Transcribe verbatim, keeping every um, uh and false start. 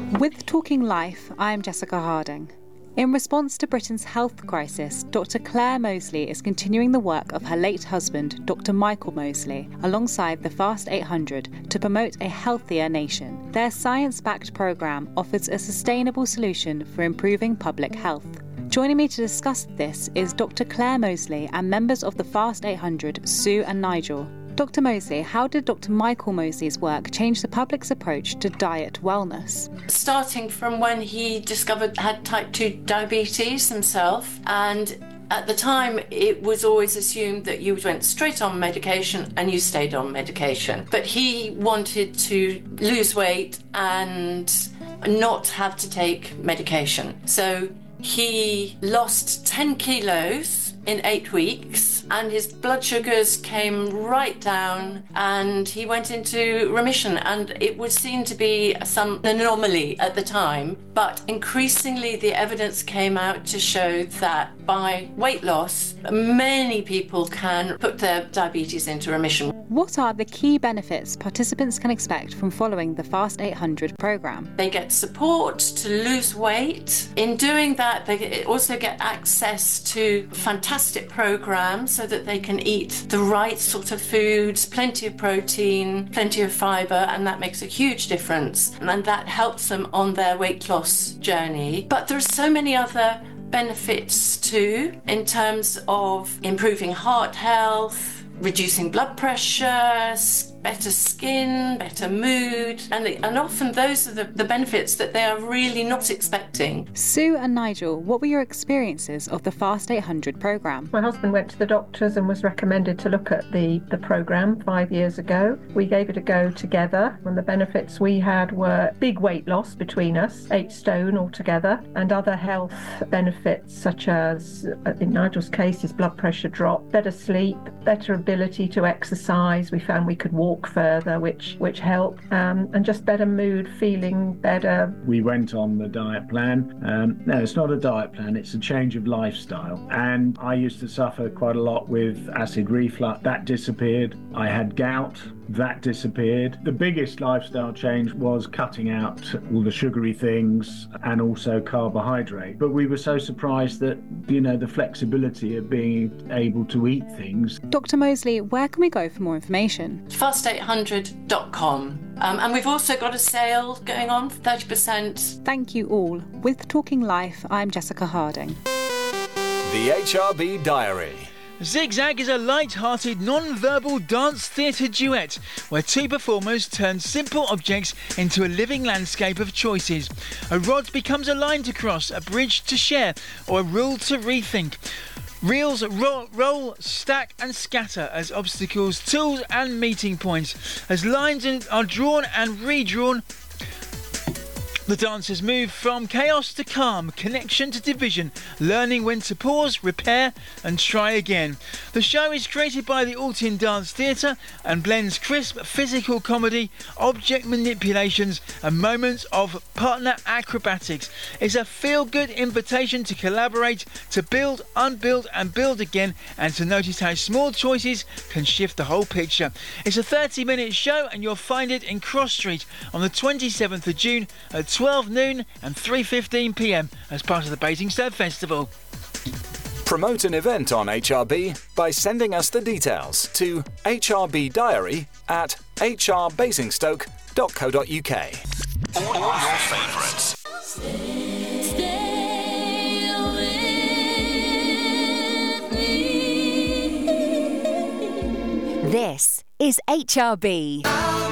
With Talking Life, I am Jessica Harding. In response to Britain's health crisis, Doctor Claire Moseley is continuing the work of her late husband, Doctor Michael Moseley, alongside the Fast eight hundred to promote a healthier nation. Their science-backed programme offers a sustainable solution for improving public health. Joining me to discuss this is Doctor Claire Moseley and members of the Fast eight hundred, Sue and Nigel. Doctor Moseley, how did Doctor Michael Moseley's work change the public's approach to diet wellness? Starting from when he discovered had type two diabetes himself, and at the time it was always assumed that you went straight on medication and you stayed on medication. But he wanted to lose weight and not have to take medication. So he lost ten kilos in eight weeks. And his blood sugars came right down and he went into remission, and it was seen to be some anomaly at the time, but increasingly the evidence came out to show that by weight loss many people can put their diabetes into remission. What are the key benefits participants can expect from following the Fast eight hundred programme? They get support to lose weight. In doing that, they also get access to fantastic programmes so that they can eat the right sort of foods, plenty of protein, plenty of fibre, and that makes a huge difference. And that helps them on their weight loss journey. But there are so many other benefits too, in terms of improving heart health, reducing blood pressure, better skin, better mood, and, and often those are the, the benefits that they are really not expecting. Sue and Nigel, what were your experiences of the Fast eight hundred programme? My husband went to the doctors and was recommended to look at the, the programme five years ago. We gave it a go together, and the benefits we had were big weight loss between us, eight stone altogether, and other health benefits such as, in Nigel's case, his blood pressure dropped, better sleep, better ability to exercise. We found we could walk further, which which helped, um, and just better mood, feeling better. We went on the diet plan. Um, no, it's not a diet plan, it's a change of lifestyle. And I used to suffer quite a lot with acid reflux. That disappeared. I had gout. That disappeared. The biggest lifestyle change was cutting out all the sugary things and also carbohydrate. But we were so surprised that, you know, the flexibility of being able to eat things. Doctor Moseley, where can we go for more information? fast eight hundred dot com. Um, and we've also got a sale going on for thirty percent. Thank you all. With Talking Life, I'm Jessica Harding. The H R B Diary. Zigzag is a light-hearted, non-verbal dance theatre duet where two performers turn simple objects into a living landscape of choices. A rod becomes a line to cross, a bridge to share, or a rule to rethink. Reels roll, roll, stack and scatter as obstacles, tools and meeting points. As lines are drawn and redrawn, the dancers move from chaos to calm, connection to division, learning when to pause, repair and try again. The show is created by the Alton Dance Theatre and blends crisp physical comedy, object manipulations and moments of partner acrobatics. It's a feel-good invitation to collaborate, to build, unbuild and build again, and to notice how small choices can shift the whole picture. It's a thirty minute show and you'll find it in Cross Street on the twenty-seventh of June at twelve noon and three fifteen p m as part of the Basingstoke Festival. Promote an event on H R B by sending us the details to h r b diary at h r basingstoke dot co dot u k. All your favourites. This is H R B.